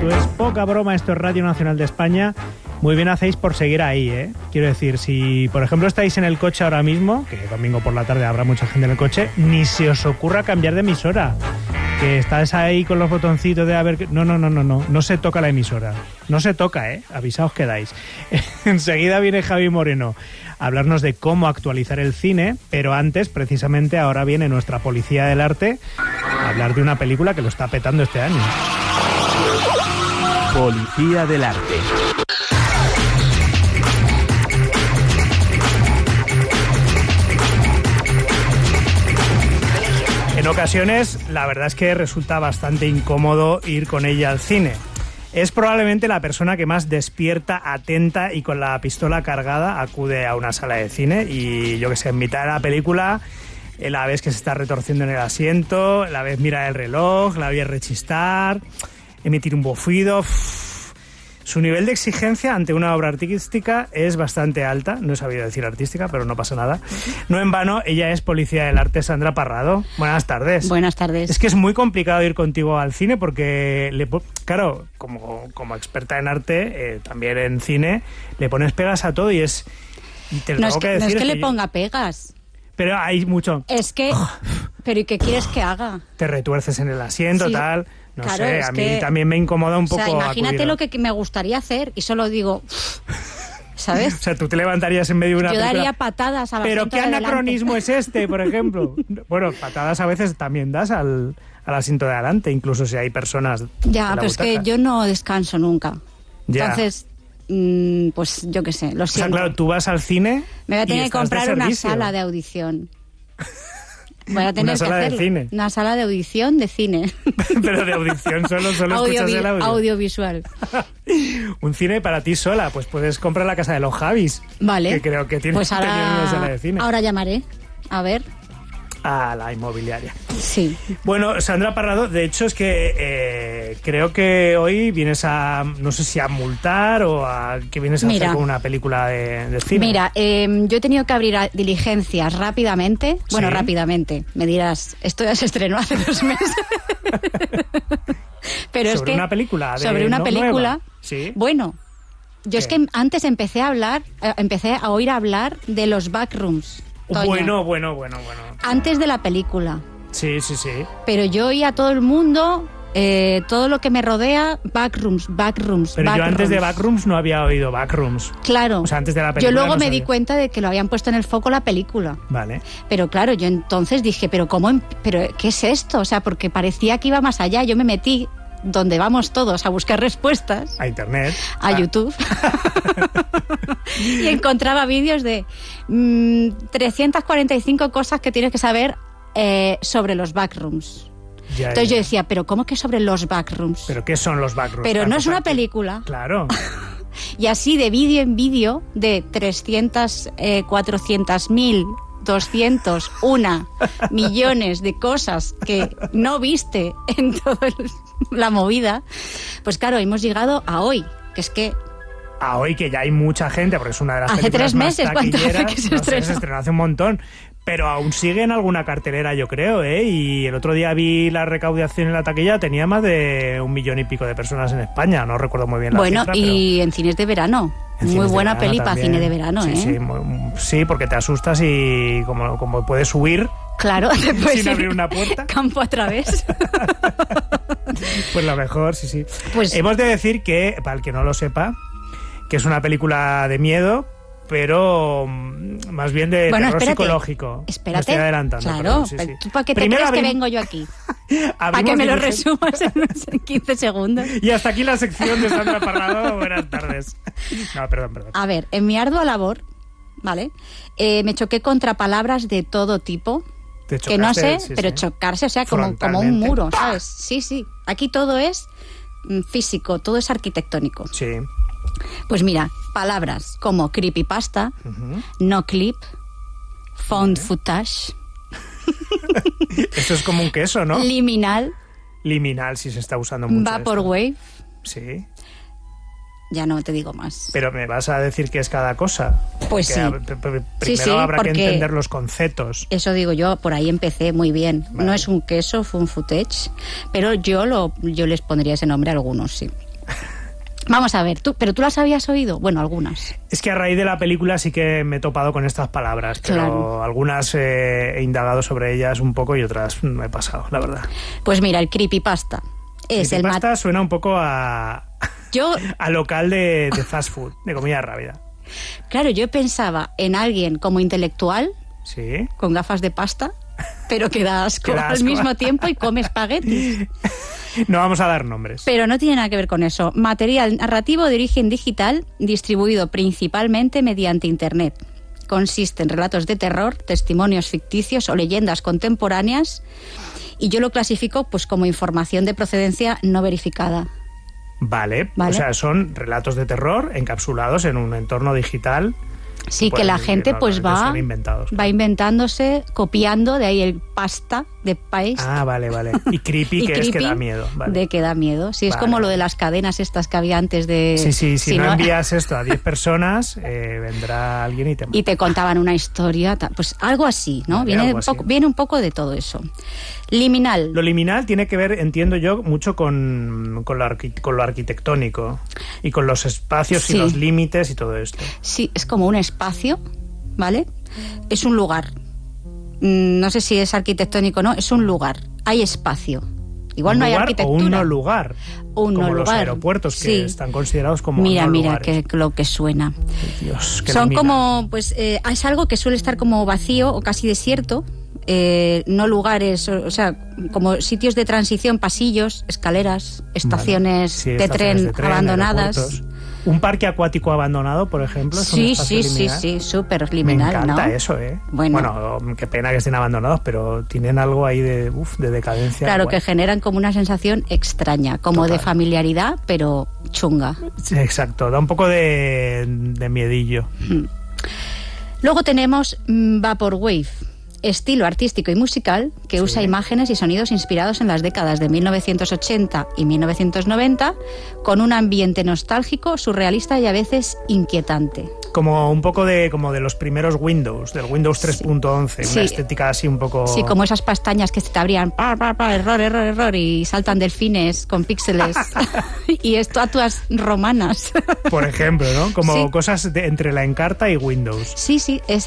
Esto es poca broma, esto es Radio Nacional de España. Muy bien hacéis por seguir ahí, ¿eh? Quiero decir, si por ejemplo estáis en el coche ahora mismo, que domingo por la tarde habrá mucha gente en el coche, ni se os ocurra cambiar de emisora. Que estáis ahí con los botoncitos de a ver... No se toca la emisora. No se toca, ¿eh? Avisaos quedáis. Enseguida viene Javi Moreno a hablarnos de cómo actualizar el cine, pero antes, precisamente, ahora viene nuestra policía del arte a hablar de una película que lo está petando este año. Policía del arte. En ocasiones, la verdad es que resulta bastante incómodo ir con ella al cine. Es probablemente la persona que más despierta, atenta y con la pistola cargada acude a una sala de cine y, yo que sé, en mitad de la película la ves que se está retorciendo en el asiento, la ves mirar el reloj, la ves rechistar, emitir un bufido... Su nivel de exigencia ante una obra artística es bastante alta. No he sabido decir artística, pero no pasa nada. No en vano, ella es policía del arte, Sandra Parrado. Buenas tardes. Buenas tardes. Es que es muy complicado ir contigo al cine porque, claro, como experta en arte, también en cine, le pones pegas a todo y es... Y te no, tengo que decir, no es que le ponga pegas. Pero hay mucho... Es que... ¿Pero y qué quieres que haga? Te retuerces en el asiento, sí. Tal... No claro, sé, a mí también me incomoda un poco. O sea, imagínate lo que me gustaría hacer y solo digo, ¿sabes? O sea, tú te levantarías en medio de una película. Yo daría patadas a la gente. ¿Pero qué anacronismo es este, por ejemplo? Bueno, patadas a veces también das al asiento de adelante, incluso si hay personas. Ya, pero es que yo no descanso nunca. Ya. Entonces, pues yo qué sé, lo siento. O sea, claro, tú vas al cine. Me voy a tener que comprar una sala de audición. Voy a tener una sala que de cine. Una sala de audición de cine. Pero de audición solo escuchas el audio. Audiovisual. Un cine para ti sola, pues puedes comprar la casa de los Javis. Vale. Que creo que tiene pues ahora, una sala de cine. Ahora llamaré. A ver. A la inmobiliaria. Sí. Bueno, Sandra Parrado, de hecho es que creo que hoy vienes a, no sé si a multar o a que vienes a hacer con una película de cine. Mira, yo he tenido que abrir diligencias rápidamente. Bueno, ¿sí? Rápidamente. Me dirás, esto ya se estrenó hace 2 meses. Pero ¿Sobre es que una película? Sobre una película. Nueva. ¿Sí? Bueno, yo es que antes empecé a oír hablar de los backrooms. Toño. Bueno. Antes de la película. Sí. Pero yo oía a todo el mundo, todo lo que me rodea, backrooms. Pero yo antes de backrooms no había oído backrooms. Claro. O sea, antes de la película. Yo luego no me sabía. di cuenta de que lo habían puesto en el foco la película. Vale. Pero claro, yo entonces dije, pero ¿qué es esto? O sea, porque parecía que iba más allá. Yo me metí donde vamos todos a buscar respuestas. A internet. A YouTube. Y encontraba vídeos de 345 cosas que tienes que saber sobre los backrooms. Entonces yo decía, ¿pero cómo que sobre los backrooms? ¿Pero qué son los backrooms? Pero no es una película. Claro. Y así de vídeo en vídeo, de 300, 400.000, 201 millones de cosas que no viste en toda la movida, pues claro, hemos llegado a hoy, que es que... A hoy, que ya hay mucha gente, porque es una de las hace películas 3 meses, más ¿cuánto taquilleras. hace que se estrenó? Se estrenó hace un montón. Pero aún sigue en alguna cartelera, yo creo, ¿eh? Y el otro día vi la recaudación en la taquilla, tenía más de 1 millón y pico de personas en España, no recuerdo muy bien la cifra. Bueno, y en cines de verano. Muy buena peli para cine de verano, sí, ¿eh? Sí, porque te asustas y como puedes huir. Claro, te puedes sin abrir una puerta. Campo a través. Pues lo mejor, sí. Pues, hemos de decir que, para el que no lo sepa, que es una película de miedo, pero más bien de terror psicológico. Espérate. Me estoy adelantando. Claro. Sí. ¿Tú para qué te crees que vengo yo aquí? Para que me lo resumas en 15 segundos. Y hasta aquí la sección de Sandra Parrado. Buenas tardes. No, perdón. A ver, en mi ardua labor, ¿vale? Me choqué contra palabras de todo tipo. Te chocaste, que no sé, sí, pero chocarse, o sea, como un muro, ¿sabes? Sí. Aquí todo es físico, todo es arquitectónico. Sí. Pues mira, palabras como creepypasta, no clip, found footage. Eso es como un queso, ¿no? Liminal. Liminal, sí se está usando mucho. Vaporwave. Sí. ya no te digo más. Pero me vas a decir que es cada cosa. Pues sí. Primero habrá que entender los conceptos. Eso digo yo, por ahí empecé muy bien. Vale. No es un queso, fue un footage, pero yo les pondría ese nombre a algunos, sí. Vamos a ver, ¿pero tú las habías oído? Bueno, algunas. Es que a raíz de la película sí que me he topado con estas palabras, pero claro, algunas he indagado sobre ellas un poco y otras me he pasado, la verdad. Pues mira, el creepypasta. Creepypasta suena un poco a local de fast food, de comida rápida. Claro, yo pensaba en alguien como intelectual, ¿sí?, con gafas de pasta, pero que da asco al mismo tiempo y come espaguetis. No vamos a dar nombres. Pero no tiene nada que ver con eso. Material narrativo de origen digital distribuido principalmente mediante Internet. Consiste en relatos de terror, testimonios ficticios o leyendas contemporáneas, y yo lo clasifico pues como información de procedencia no verificada. Vale. O sea, son relatos de terror encapsulados en un entorno digital. Sí, que la gente pues va inventándose, copiando, de ahí el pasta de paste. Ah, vale. Y creepy, es que da miedo. Vale. De que da miedo. Sí, es como lo de las cadenas estas que había antes de... Sí, si no envías esto a 10 personas, vendrá alguien y te mata. Y te contaban una historia, pues algo así, ¿no? Vale, viene un poco de todo eso. Liminal. Lo liminal tiene que ver, entiendo yo, mucho con lo arquitectónico y con los espacios y los límites y todo esto. Sí, es como un espacio, ¿vale? Es un lugar. No sé si es arquitectónico o no, es un lugar. Hay espacio. Igual no hay arquitectura. O un no lugar. Como los aeropuertos que están considerados como no lugares. Mira, que lo que suena. Dios, son como, pues, es algo que suele estar como vacío o casi desierto. No lugares, o sea, como sitios de transición, pasillos, escaleras, estaciones, de tren abandonadas. Aeropuertos. Un parque acuático abandonado, por ejemplo. ¿Es sí, súper liminal. Me encanta, ¿no? Eso, Bueno, qué pena que estén abandonados, pero tienen algo ahí de decadencia. Claro, que generan como una sensación extraña, como de familiaridad, pero chunga. Sí, exacto, da un poco de miedillo. Luego tenemos Vaporwave, estilo artístico y musical que usa imágenes y sonidos inspirados en las décadas de 1980 y 1990, con un ambiente nostálgico, surrealista y a veces inquietante. Como un poco de los primeros Windows, del Windows 3.11, una estética así un poco... Sí, como esas pestañas que se te abrían, error, y saltan delfines con píxeles y estatuas romanas. Por ejemplo, ¿no? Como cosas entre la Encarta y Windows. Sí,